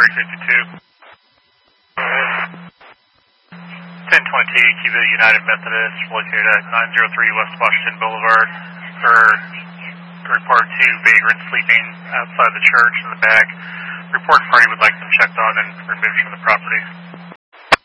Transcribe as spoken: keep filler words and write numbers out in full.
three fifty-two. ten twenty, Cuba United Methodist, located at nine oh three West Washington Boulevard, for report two vagrants sleeping outside the church in the back. Report party would like them checked on and removed from the property.